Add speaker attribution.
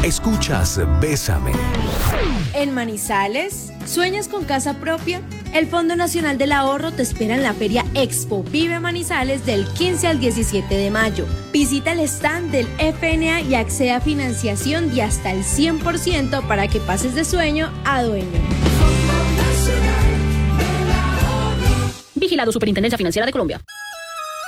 Speaker 1: Escuchas Bésame.
Speaker 2: En Manizales, ¿sueñas con casa propia? El Fondo Nacional del Ahorro te espera en la Feria Expo Vive Manizales del 15 al 17 de mayo. Visita el stand del FNA y accede a financiación de hasta el 100% para que pases de sueño a dueño.
Speaker 3: Vigilado Superintendencia Financiera de Colombia.